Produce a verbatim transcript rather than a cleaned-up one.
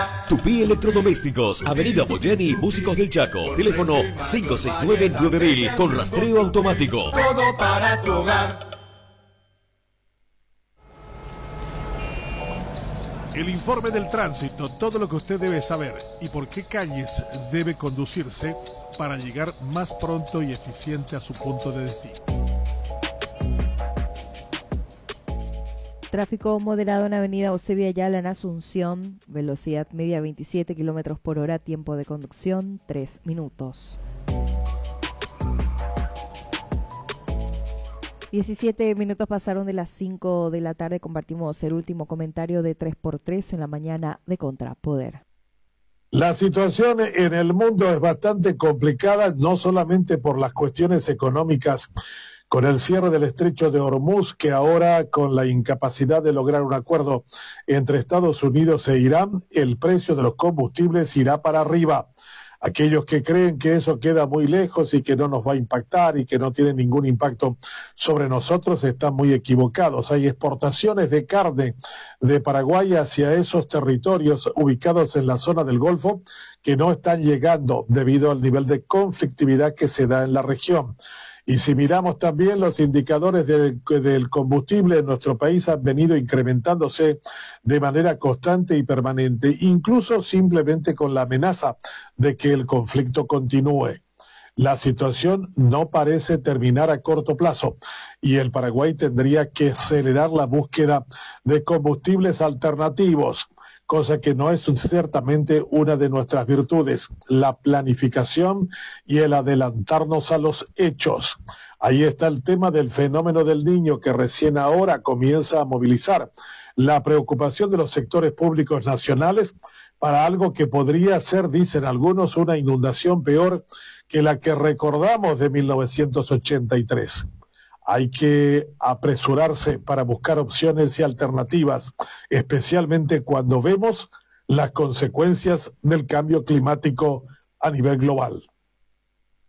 Tupí Electrodomésticos, Avenida Boyani, Músicos del Chaco. Teléfono cinco seis nueve nueve mil con rastreo automático. Todo para tu hogar. El informe del tránsito, todo lo que usted debe saber y por qué calles debe conducirse para llegar más pronto y eficiente a su punto de destino. Tráfico moderado en Avenida Eusebio Ayala en Asunción, velocidad media veintisiete kilómetros por hora, tiempo de conducción tres minutos. diecisiete minutos pasaron de las cinco de la tarde, compartimos el último comentario de tres por tres en la mañana de Contrapoder. La situación en el mundo es bastante complicada, no solamente por las cuestiones económicas, con el cierre del estrecho de Hormuz, que ahora con la incapacidad de lograr un acuerdo entre Estados Unidos e Irán, el precio de los combustibles irá para arriba. Aquellos que creen que eso queda muy lejos y que no nos va a impactar y que no tiene ningún impacto sobre nosotros están muy equivocados. Hay exportaciones de carne de Paraguay hacia esos territorios ubicados en la zona del Golfo que no están llegando debido al nivel de conflictividad que se da en la región. Y si miramos también los indicadores del, del combustible en nuestro país han venido incrementándose de manera constante y permanente, incluso simplemente con la amenaza de que el conflicto continúe. La situación no parece terminar a corto plazo y el Paraguay tendría que acelerar la búsqueda de combustibles alternativos, cosa que no es ciertamente una de nuestras virtudes, la planificación y el adelantarnos a los hechos. Ahí está el tema del fenómeno del Niño que recién ahora comienza a movilizar la preocupación de los sectores públicos nacionales para algo que podría ser, dicen algunos, una inundación peor que la que recordamos de mil novecientos ochenta y tres. Hay que apresurarse para buscar opciones y alternativas, especialmente cuando vemos las consecuencias del cambio climático a nivel global.